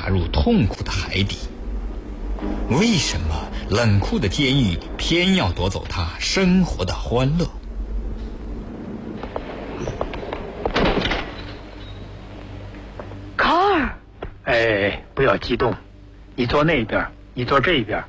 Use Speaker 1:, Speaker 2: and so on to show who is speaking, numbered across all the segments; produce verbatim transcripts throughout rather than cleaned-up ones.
Speaker 1: 踏入痛苦的海底。为什么冷酷的监狱偏要夺走他生活的欢乐？
Speaker 2: 卡尔，哎，不要激动，你坐那边，你坐这边。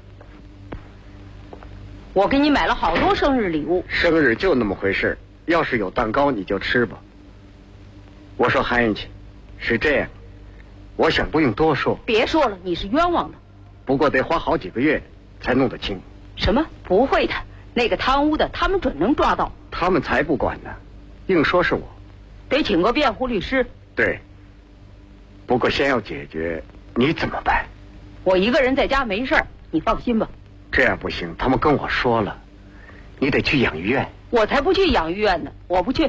Speaker 3: 我给你买了好多生日礼物。
Speaker 4: 生日就那么回事，要是有蛋糕你就吃吧。我说韩去，是这样，我想不用多说。
Speaker 3: 别说了，你是冤枉的。
Speaker 4: 不过得花好几个月才弄得清。
Speaker 3: 什么？不会的，那个贪污的他们准能抓到。
Speaker 4: 他们才不管呢，硬说是我。
Speaker 3: 得请个辩护律师。
Speaker 4: 对。不过先要解决，你怎么办？
Speaker 3: 我一个人在家没事儿，你放心吧。
Speaker 4: 这样不行，他们跟我说了，你得去养育院。
Speaker 3: 我才不去养育院呢，我不去。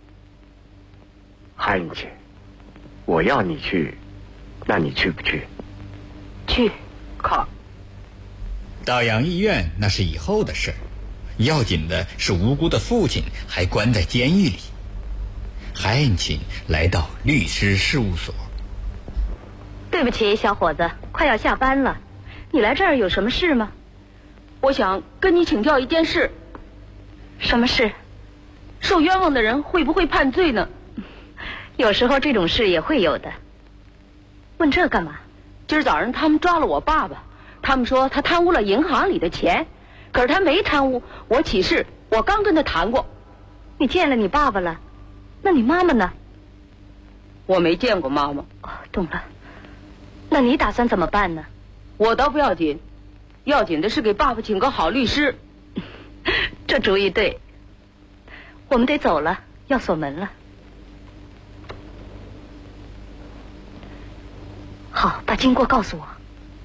Speaker 4: 韩姐，我要你去，那你去不去？
Speaker 3: 去。靠。
Speaker 1: 到养育院那是以后的事，要紧的是无辜的父亲还关在监狱里。韩琴来到律师事务所。
Speaker 5: 对不起，小伙子，快要下班了，你来这儿有什么事吗？
Speaker 3: 我想跟你请教一件事。
Speaker 5: 什么事？
Speaker 3: 受冤枉的人会不会判罪呢？
Speaker 5: 有时候这种事也会有的。问这干嘛？
Speaker 3: 今儿早上他们抓了我爸爸，他们说他贪污了银行里的钱，可是他没贪污，我起誓，我刚跟他谈过。
Speaker 5: 你见了你爸爸了？那你妈妈呢？
Speaker 3: 我没见过妈妈。
Speaker 5: 哦，懂了。那你打算怎么办呢？
Speaker 3: 我倒不要紧，要紧的是给爸爸请个好律师。
Speaker 5: 这主意对。我们得走了，要锁门了。好，把经过告诉我。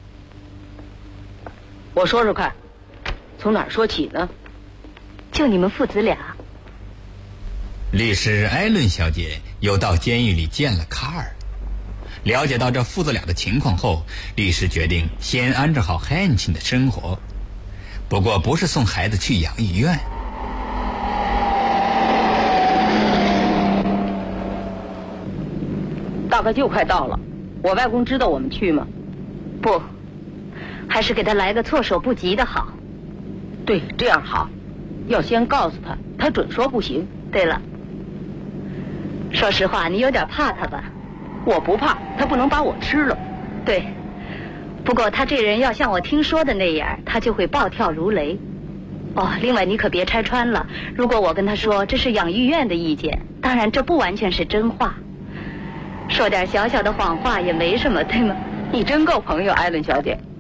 Speaker 3: 我说说看，从哪儿说起呢？
Speaker 5: 就你们父子俩。
Speaker 1: 律师艾伦小姐又到监狱里见了卡尔。了解到这父子俩的情况后，律师决定先安置好汉琴的生活，不过不是送孩子去养育院。
Speaker 3: 大概就快到了，我外公知道我们去吗？
Speaker 5: 不，还是给他来个措手不及的好。
Speaker 3: 对，这样好，要先告诉他，他准说不行。
Speaker 5: 对了，说实话，你有点怕他吧？
Speaker 3: 我不怕，他不能把我吃了。
Speaker 5: 对，不过他这人要像我听说的那样，他就会暴跳如雷。哦，另外你可别拆穿了，如果我跟他说这是养育院的意见，当然这不完全是真话，说点小小的谎话也没什么，对吗？
Speaker 3: 你真够朋友，艾伦小姐。